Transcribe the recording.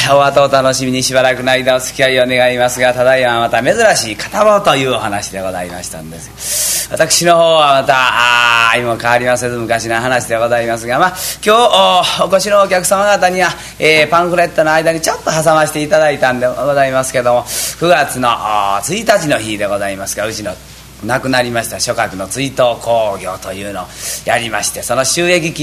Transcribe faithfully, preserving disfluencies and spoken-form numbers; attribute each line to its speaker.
Speaker 1: お後を楽しみにしばらくの間お付き合いを願いますが、ただいままた珍しい片棒というお話でございましたんです。私の方はまたあ相も変わりませず昔の話でございますが、まあ、今日 お, お越しのお客様方には、えー、パンフレットの間にちょっと挟ませていただいたんでございますけども、くがつのついたちの日でございますが、うちの亡くなりました諸閣の追悼興行というのをやりまして、その収益金